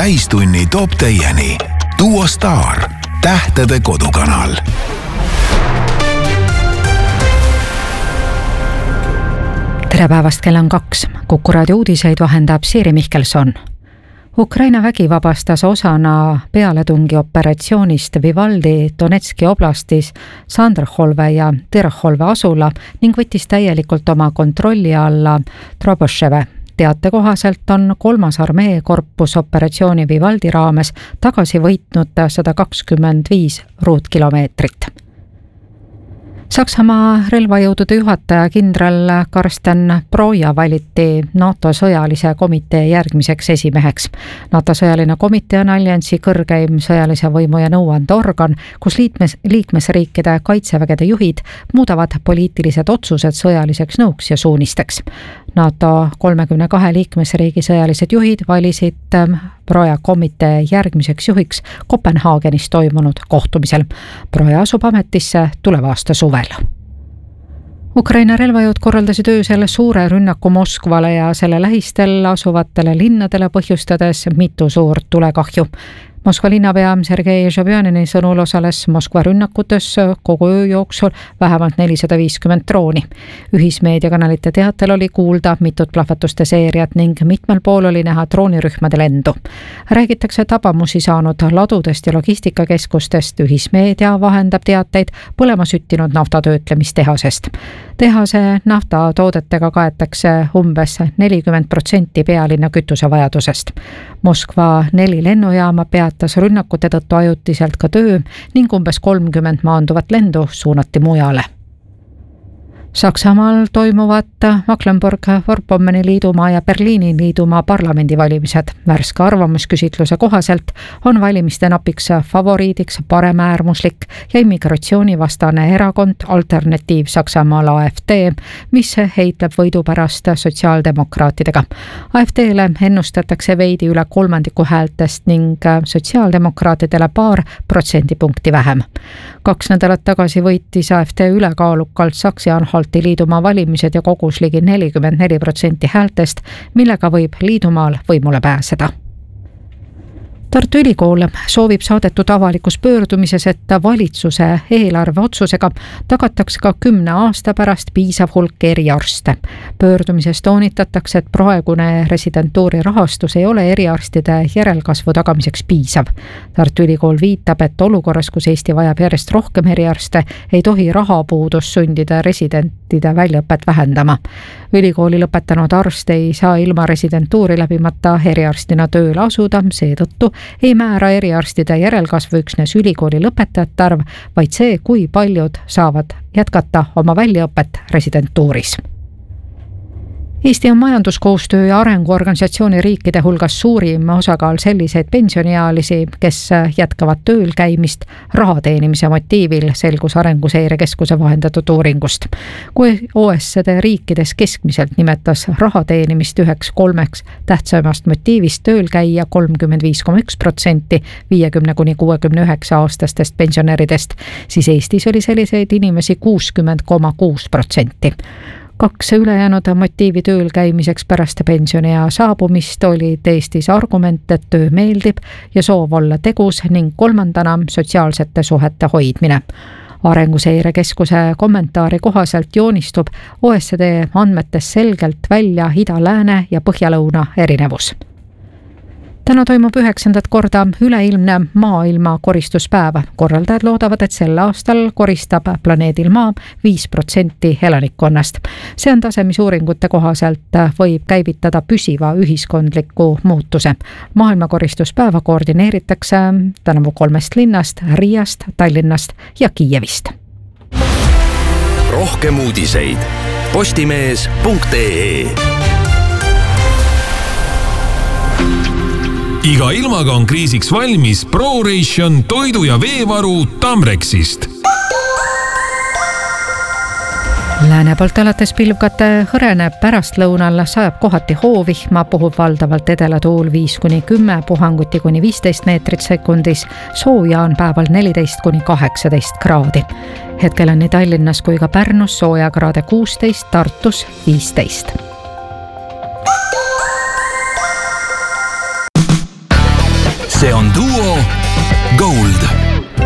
täistunni toob teieni Duo Star, tähtede kodukanal. Tere päevast, kell on 2. Kuku raadio uudiseid vahendab Siiri Mihkelson. Ukraina vägi vabastas osana pealetungi operatsioonist Vivaldi Donetski oblastis Sandrholve ja Tyrholve asula ning võttis täielikult oma kontrolli alla Troboševe. Teate kohaselt on 3. armee korpus operatsiooni Vivaldi raames tagasi võitnud 125 ruutkilomeetrit. Saksamaa relvajõudude juhataja kindral Karsten Broja valiti NATO sõjalise komitee järgmiseks esimeheks. NATO sõjaline komitee on alliansi kõrgeim sõjalise võimu ja nõuandeorgan, kus liikmesriikide kaitsevägede juhid muudavad poliitilised otsused sõjaliseks nõuks ja suunisteks. NATO 32 liikmesriigi sõjalised juhid valisid Broja komitee järgmiseks juhiks Kopenhaagenis toimunud kohtumisel. Broja asub ametisse tuleva aasta suvel. Ukraina relvajõud korraldasid öösel suure rünnaku Moskvale ja selle lähistel asuvatele linnadele põhjustades mitu suurt tulekahju. Moskva linnapea Sergei Sobjanini sõnul osales Moskva rünnakutes kogu öö jooksul vähemalt 450 drooni. Ühismeediakanalite teatel oli kuulda mitut plahvatuste seeriat ning mitmel pool oli näha droonirühmade lendu. Räägitakse tabamusi saanud ladudest ja logistikakeskustest. Ühismeedia vahendab teateid põlema süttinud naftatöötlemistehasest. Tehase naftatoodetega kaetakse umbes 40% pealinna kütusevajadusest. Moskva 4 lennujaama peatas rünnakute tõttu ajutiselt ka töö ning umbes 30 maanduvat lendu suunati Saksamaal toimuvad Mecklenburg-Vorpommeni liidumaa ja Berliini liidumaa parlamendivalimised. Värske arvamusküsitluse kohaselt on valimiste napiks favoriidiks paremäärmuslik ja immigratsioonivastane erakond Alternatiiv Saksamaal AfD, mis heitleb võidu pärast sotsiaaldemokraatidega. AfD-le ennustatakse veidi üle 3% häältest ning sotsiaaldemokraatidele 2% vähem. 2 nädalat tagasi võitis AfD ülekaalukalt Saksi-Anhalti liidumaa valimised ja kogus ligi 44% häältest, millega võib liidumaal võimule pääseda. Tartu Ülikool soovib saadetud avalikus pöördumises, et valitsuse eelarve otsusega tagatakse ka 10 aasta pärast piisav hulk eriarste. Pöördumises toonitatakse, et praegune residentuuri rahastus ei ole eriarstide järelkasvu tagamiseks piisav. Tartu Ülikool viitab, et olukorras, kus Eesti vajab järjest rohkem eriarste, ei tohi rahapuudus sundida residentide väljaõpet vähendama. Ülikooli lõpetanud arst ei saa ilma residentuuri läbimata eriarstina tööle asuda, seetõttu ei määra eriarstide järelkasvu üksnes ülikooli lõpetajate arv, vaid see, kui paljud saavad jätkata oma väljaõpet residentuuris. Eesti on majanduskoostöö ja arenguorganisatsiooni riikide hulgas suurim osakaal selliseid pensioniealisi, kes jätkavad tööl käimist raha teenimise motiivil, selgus Arenguseire Keskuse vahendatud uuringust. Kui OECD riikides keskmiselt nimetas raha teenimist üheks 3 tähtsamast motiivist tööl käia 35,1% 50–69 aastastest pensionäridest, siis Eestis oli selliseid inimesi 60,6%. 2 ülejäänud motiivi tööl käimiseks pärast pensioniea saabumist olid Eestis argument, et töö meeldib ja soov olla tegus ning 3. sotsiaalsete suhete hoidmine. Arenguseire Keskuse kommentaari kohaselt joonistub OECD andmetes selgelt välja ida-lääne ja põhja-lõuna erinevus. Täna toimub 9. korda üleilmne maailma koristuspäev. Korraldajad loodavad, et sel aastal koristab planeedil Maa 5% elanikkonnast. See on tase, mis uuringute kohaselt võib käivitada püsiva ühiskondliku muutuse. Maailma koristuspäeva koordineeritakse tänavu 3 linnast, Riiast, Tallinnast ja Kiievist. Rohkem uudiseid postimees.ee. Iga ilmaga on kriisiks valmis ProRation toidu- ja veevaru Tamrexist. Lääne poolt alates pilvkate hõreneb, pärastlõunal sajab kohati hoovihma, puhub valdavalt edelatuul 5–10, puhanguti kuni 15 meetrit sekundis, sooja on päeval 14–18 kraadi. Hetkel on nii Tallinnas kui ka Pärnus soojakraade 16, Tartus 15. see on Duo